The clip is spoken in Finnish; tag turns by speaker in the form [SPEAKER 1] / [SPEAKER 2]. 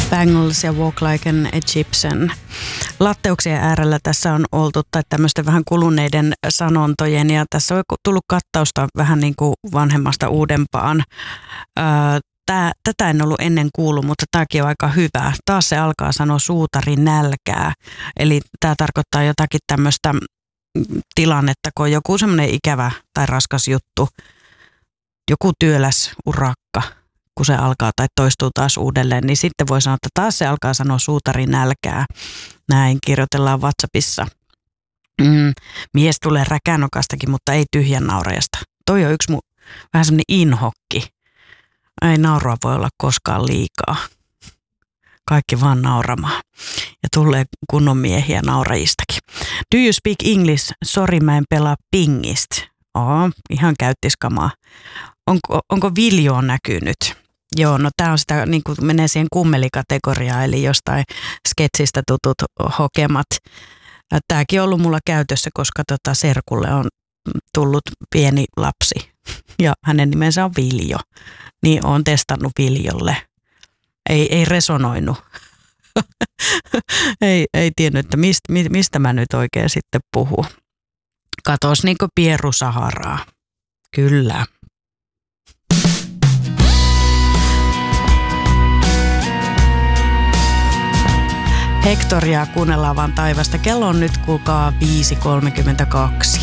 [SPEAKER 1] Bangles ja Walk Like an Egyptian. Latteuksien äärellä tässä on oltu tai tämmöisten vähän kuluneiden sanontojen ja tässä on tullut kattausta vähän niin kuin vanhemmasta uudempaan. Tätä en ollut ennen kuullut, mutta tämäkin on aika hyvä. Taas se alkaa sanoa suutarin nälkää. Eli tämä tarkoittaa jotakin tämmöistä tilannetta, kun on joku semmoinen ikävä tai raskas juttu, joku työläs urakka, kun se alkaa tai toistuu taas uudelleen, niin sitten voi sanoa, että taas se alkaa sanoa suutarin nälkää. Näin kirjoitellaan WhatsAppissa. Mies tulee räkänokastakin, mutta ei tyhjän naurajasta. Toi on yksi vähän semmoinen inhokki. Ei naurua voi olla koskaan liikaa. Kaikki vaan nauramaan. Ja tulee kunnon miehiä naurajistakin. Do you speak English? Sori, mä en pelaa pingistä. Ihan käyttiskamaa. Onko Viljo näkynyt? Joo, no tää on sitä, niin kuin menee siihen kummelikategoriaan, eli jostain sketsistä tutut hokemat. Tääkin on ollut mulla käytössä, koska serkulle on tullut pieni lapsi ja hänen nimensä on Viljo. Niin oon testannut Viljolle. Ei resonoinut. ei tiennyt, että mistä mä nyt oikein sitten puhun. Katos niin kuin Pieru Saharaa. Kyllä. Hektoria kuunnellaan vaan taivasta. Kello on nyt kuulkaa 5.32.